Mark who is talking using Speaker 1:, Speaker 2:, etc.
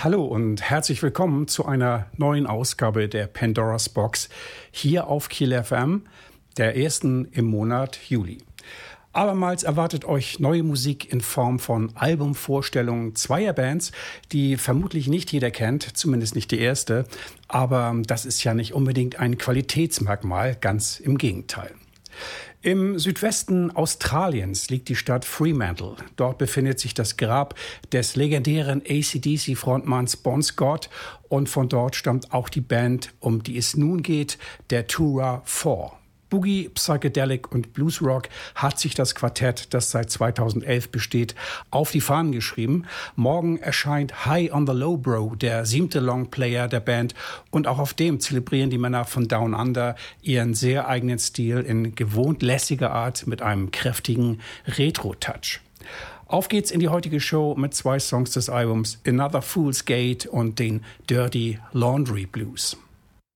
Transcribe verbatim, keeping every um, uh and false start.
Speaker 1: Hallo und herzlich willkommen zu einer neuen Ausgabe der Pandora's Box hier auf Kiel F M, der ersten im Monat Juli. Abermals erwartet euch neue Musik in Form von Albumvorstellungen zweier Bands, die vermutlich nicht jeder kennt, zumindest nicht die erste. Aber das ist ja nicht unbedingt ein Qualitätsmerkmal, ganz im Gegenteil. Im Südwesten Australiens liegt die Stadt Fremantle. Dort befindet sich das Grab des legendären A C D C-Frontmanns Bon Scott und von dort stammt auch die Band, um die es nun geht, der Tura vier. Boogie, Psychedelic und Bluesrock hat sich das Quartett, das seit zweitausendelf besteht, auf die Fahnen geschrieben. Morgen erscheint High on the Low Bro, der siebte Longplayer der Band. Und auch auf dem zelebrieren die Männer von Down Under ihren sehr eigenen Stil in gewohnt lässiger Art mit einem kräftigen Retro-Touch. Auf geht's in die heutige Show mit zwei Songs des Albums Another Fool's Gate und den Dirty Laundry Blues.